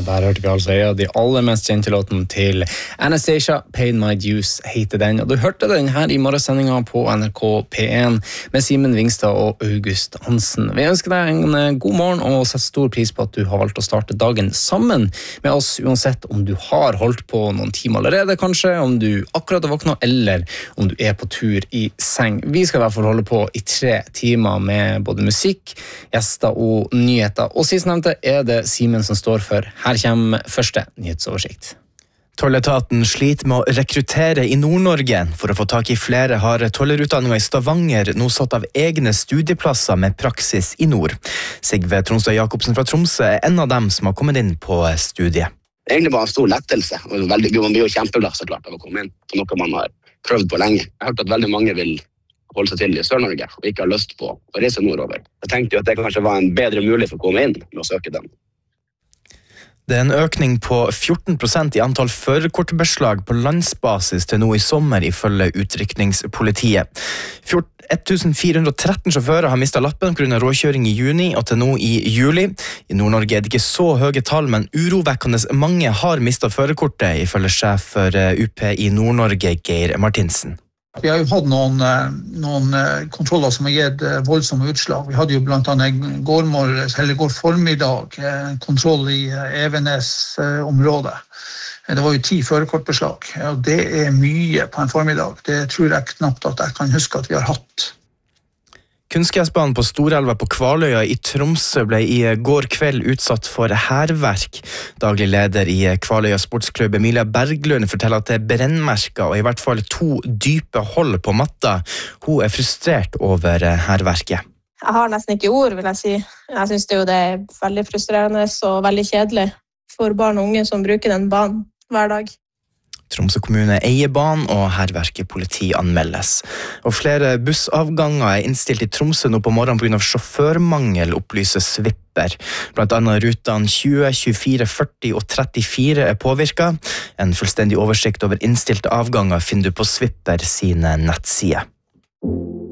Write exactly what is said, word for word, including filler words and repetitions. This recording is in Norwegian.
Der hørte vi altså en av de aller mest kjente låten til Anastacia, Paid My Dues heter den. Og du hørte den her i morgensendingen på N R K P én med Simen Vingstad og August Hansen. Vi ønsker deg en god morgen og setter stor pris på at du har valgt å starte dagen sammen med oss, uansett om du har holdt på noen timer allerede kanskje, om du akkurat har våknet, eller om du er på tur i seng. Vi skal i hvert fall holde på i tre timer med både musikk, gjester og nyheter. Og sist nevnte er det Simen som står for. Her kommer første nyhetsoversikt. Tolletaten sliter med å rekruttere i Nord-Norge. For å få tak i flere har tollerutdanningen i Stavanger nå satt av egne studieplasser med praksis i nord. Sigve Tronsøy Jakobsen fra Tromsø er en av dem som har kommet inn på studiet. Egentlig bare en stor lettelse. Og veldig, man blir jo kjempeglad så klart av å komme inn på noe man har prøvd på lenge. Jeg har hørt at veldig mange vil holde seg til i Sør-Norge og ikke har lyst på å reise nordover. Jeg tenkte jo at det kanskje var en bedre mulighet for å komme inn med å søke den. Det er en økning på fjorten prosent i antall førerkortbeslag på landsbasis til nå i sommer, ifølge utrykningspolitiet. fjorten hundre og tretten sjåfører har mistet lappen på grunn av råkjøring i juni og til nå i juli. I Nord-Norge er det ikke så høye tall, men urovekkende mange har mistet førerkortet, ifølge sjef for U P i Nord-Norge, Geir Martinsen. Vi har jo hatt noen, noen kontroller som har gitt voldsomme utslag. Vi hadde jo blant annet går, morges, eller går formiddag kontroll i Evenes-området. Det var jo ti førerkortbeslag, og det er mye på en formiddag. Det tror jeg knapt at jeg kan huske at vi har hatt. Kunstgressbanen på Storelva på Kvaløya i Tromsø ble i går kveld utsatt for hærverk. Daglig leder i Kvaløya sportsklubb Emilia Berglund forteller at det er brennmerker og i hvert fall to dype hold på matta. Hun er frustrert over hærverket. Jeg har nesten ikke ord, vil jeg si. Jeg synes det, jo det er veldig frustrerende og veldig kjedelig for barn og unge som bruker den banen hver dag. Tromsø kommune eier banen, og hærverket politi anmeldes. Og flere bussavganger er innstilt i Tromsø nå på morgenen på grunn av sjåførmangel, opplyser Svipper. Blant annet rutene tjue, tjuefire, førti og trettifire er påvirket. En fullstendig oversikt over innstilte avganger finner du på Svipper sine nettsider.